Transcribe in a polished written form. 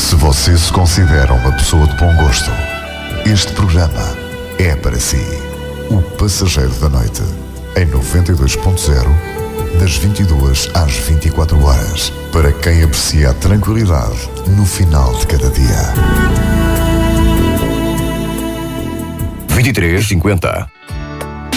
Se você se considera uma pessoa de bom gosto, este programa é para si. O Passageiro da Noite, em 92.0, das 22 às 24 horas, para quem aprecia a tranquilidade no final de cada dia. 23:50.